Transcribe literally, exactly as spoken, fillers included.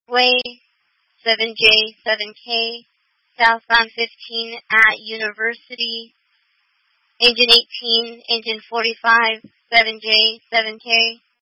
Way, seven J seven K, southbound fifteen at University, engine eighteen, engine forty-five, seven J seven K.